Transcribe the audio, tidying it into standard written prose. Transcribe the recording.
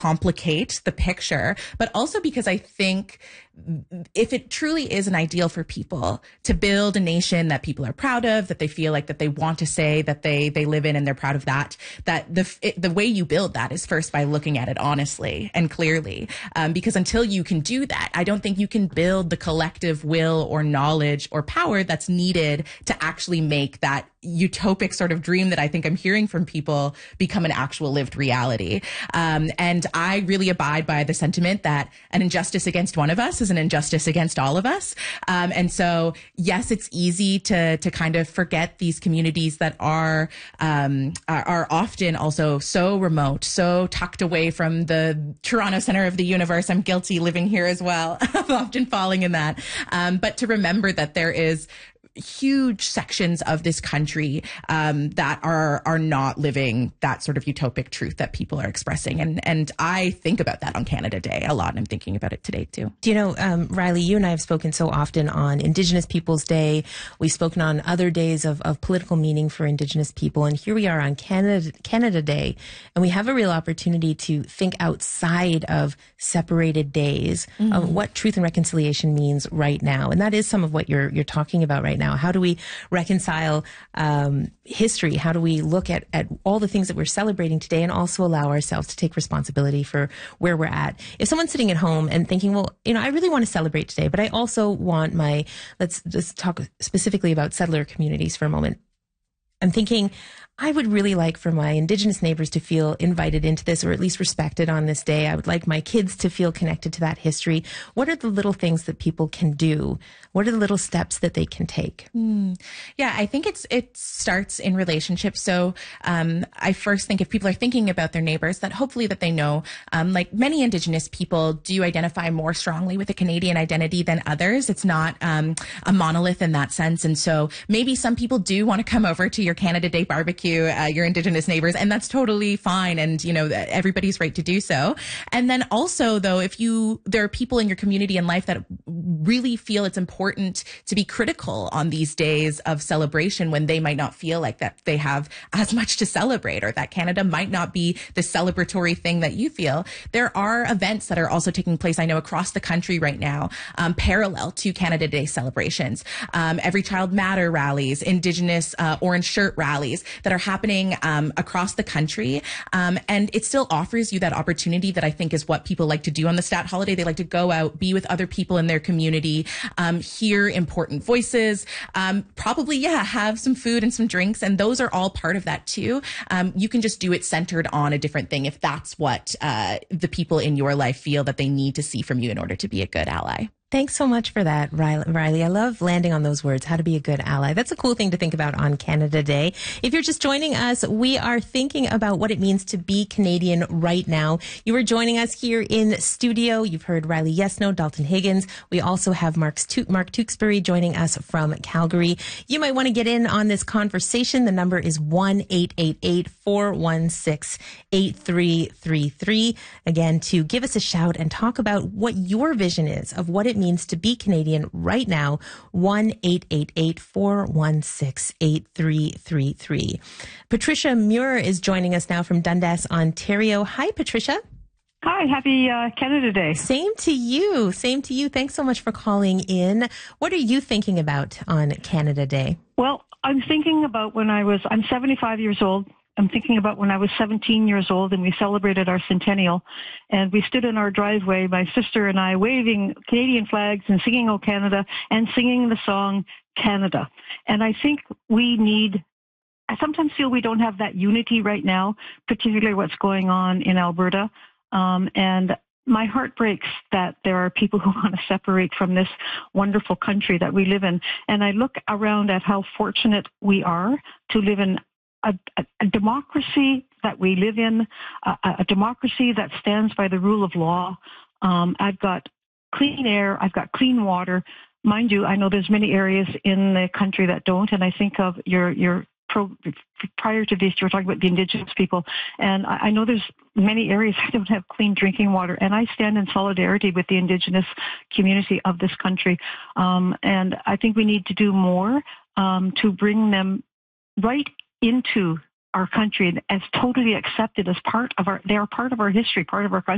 complicate the picture, but also because I think if it truly is an ideal for people to build a nation that people are proud of, that they feel like that they want to say that they live in and they're proud of that the way you build that is first by looking at it honestly and clearly. Because until you can do that, I don't think you can build the collective will or knowledge or power that's needed to actually make that utopic sort of dream that I think I'm hearing from people become an actual lived reality. And I really abide by the sentiment that an injustice against one of us is an injustice against all of us. And so, yes, it's easy to kind of forget these communities that are often also so remote, so tucked away from the Toronto center of the universe. I'm guilty living here as well, of often falling in that. But to remember that there is huge sections of this country that are not living that sort of utopic truth that people are expressing. And I think about that on Canada Day a lot, and I'm thinking about it today too. Do you know, Riley, you and I have spoken so often on Indigenous Peoples Day. We've spoken on other days of political meaning for Indigenous people. And here we are on Canada Day, and we have a real opportunity to think outside of separated days of what truth and reconciliation means right now. And that is some of what you're talking about right now. How do we reconcile history? How do we look at all the things that we're celebrating today and also allow ourselves to take responsibility for where we're at? If someone's sitting at home and thinking, well, I really want to celebrate today, but I also want let's just talk specifically about settler communities for a moment. I'm thinking, I would really like for my Indigenous neighbors to feel invited into this, or at least respected on this day. I would like my kids to feel connected to that history. What are the little things that people can do? What are the little steps that they can take? Yeah, I think it starts in relationships. So I first think if people are thinking about their neighbors, that hopefully that they know, like many Indigenous people do identify more strongly with a Canadian identity than others. It's not a monolith in that sense. And so maybe some people do want to come over to your Canada Day barbecue, your Indigenous neighbors, and that's totally fine. And, everybody's right to do so. And then also, though, there are people in your community and life that really feel it's important to be critical on these days of celebration when they might not feel like that they have as much to celebrate, or that Canada might not be the celebratory thing that you feel. There are events that are also taking place, I know, across the country right now, parallel to Canada Day celebrations. Every Child Matter rallies, Indigenous orange shirt rallies that are happening across the country. And it still offers you that opportunity that I think is what people like to do on the Stat holiday. They like to go out, be with other people in their community, hear important voices, probably, have some food and some drinks. And those are all part of that too. You can just do it centered on a different thing if that's what the people in your life feel that they need to see from you in order to be a good ally. Thanks so much for that, Riley. I love landing on those words, how to be a good ally. That's a cool thing to think about on Canada Day. If you're just joining us, we are thinking about what it means to be Canadian right now. You are joining us here in studio. You've heard Riley Yesno, Dalton Higgins. We also have Mark Tewksbury joining us from Calgary. You might want to get in on this conversation. The number is 1-888-416-8333. Again, to give us a shout and talk about what your vision is of what it means to be Canadian right now. 1-888-416-8333. Patricia Muir is joining us now from Dundas, Ontario. Hi, Patricia. Hi, happy Canada Day. Same to you. Same to you. Thanks so much for calling in. What are you thinking about on Canada Day? Well, I'm thinking about I'm 75 years old. I'm thinking about when I was 17 years old and we celebrated our centennial, and we stood in our driveway, my sister and I, waving Canadian flags and singing "O Canada" and singing the song Canada. And I think I sometimes feel we don't have that unity right now, particularly what's going on in Alberta. And my heart breaks that there are people who want to separate from this wonderful country that we live in. And I look around at how fortunate we are to live in a democracy that we live in, a democracy that stands by the rule of law. I've got clean air. I've got clean water. Mind you, I know there's many areas in the country that don't. And I think of prior to this, you were talking about the Indigenous people. And I know there's many areas that don't have clean drinking water. And I stand in solidarity with the Indigenous community of this country. And I think we need to do more to bring them right into our country and as totally accepted as they are part of our history, part of our country.